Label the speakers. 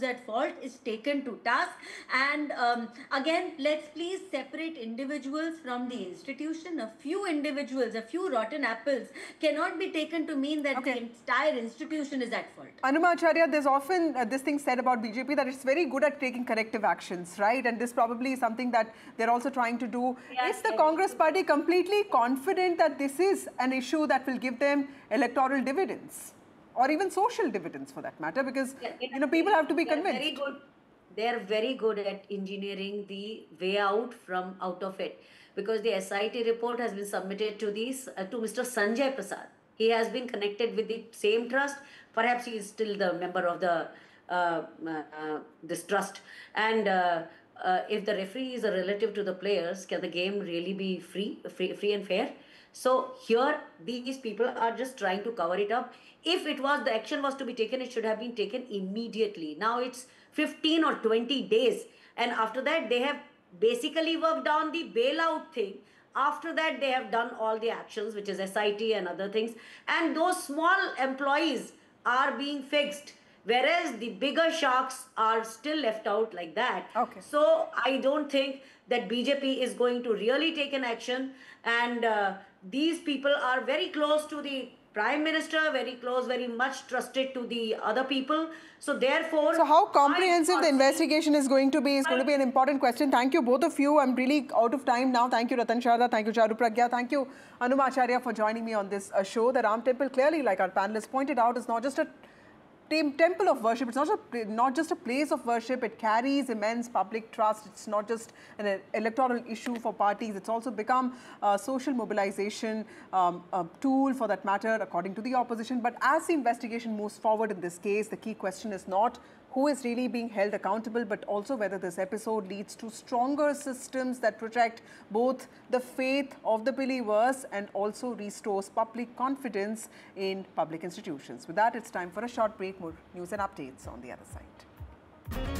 Speaker 1: who's at fault is taken to task. And again, let's please separate individuals from the institution. A few individuals, a few rotten apples cannot be taken to mean that the entire institution is at fault.
Speaker 2: Anuma Acharya, there's often this thing said about BJP that it's very good at taking corrective actions, right? And this probably is something that they're also trying to do. Yes, is the Congress party completely confident that this is an issue that will give them electoral dividends? Or even social dividends for that matter, because people have to be convinced.
Speaker 3: Very good. They're very good at engineering the way out of it, because the SIT report has been submitted to Mr. Sanjay Prasad. He has been connected with the same trust. Perhaps he is still the member of the this trust. And if the referee is a relative to the players, can the game really be free and fair? So here, these people are just trying to cover it up. If the action was to be taken, it should have been taken immediately. Now it's 15 or 20 days. And after that, they have basically worked on the bailout thing. After that, they have done all the actions, which is SIT and other things. And those small employees are being fixed, whereas the bigger sharks are still left out like that. So I don't think that BJP is going to really take an action. And these people are very close to the Prime Minister, very much trusted to the other people. So therefore...
Speaker 2: So how comprehensive the investigation is going to be an important question. Thank you, both of you. I'm really out of time now. Thank you, Ratan Sharda. Thank you, Charu Pragya. Thank you, Anuma Acharya, for joining me on this show. The Ram Temple, clearly, like our panelists pointed out, is not just a temple of worship. It's not just a place of worship. It carries immense public trust. It's not just an electoral issue for parties. It's also become a social mobilization tool, for that matter, according to the opposition. But as the investigation moves forward in this case, the key question is not who is really being held accountable, but also whether this episode leads to stronger systems that protect both the faith of the believers and also restores public confidence in public institutions. With that, it's time for a short break. More news and updates on the other side.